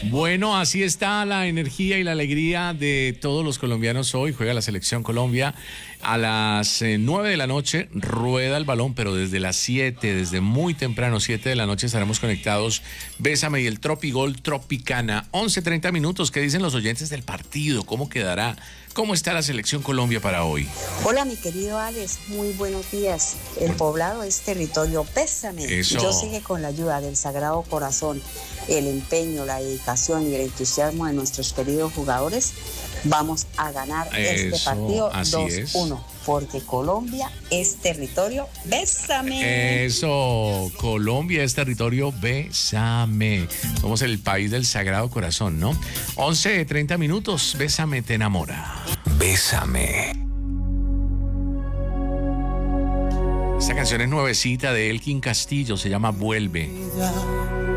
Bueno, así está la energía y la alegría de todos los colombianos hoy. Juega la selección Colombia a las 9 de la noche, rueda el balón, pero desde las 7, desde muy temprano, 7 de la noche estaremos conectados. Bésame y el Tropigol Tropicana. 11:30 minutos. ¿Qué dicen los oyentes del partido? ¿Cómo quedará? ¿Cómo está la selección Colombia para hoy? Hola, mi querido Alex, muy buenos días. El poblado es territorio, bésame. Eso. Yo sé que con la ayuda del Sagrado Corazón, el empeño, la dedicación y el entusiasmo de nuestros queridos jugadores, vamos a ganar este partido 2-1, porque Colombia es territorio, bésame. Eso, Colombia es territorio, bésame. Somos el país del Sagrado Corazón, ¿no? 11:30 minutos, bésame, te enamora. Bésame. Esta canción es nuevecita de Elkin Castillo, se llama Vuelve.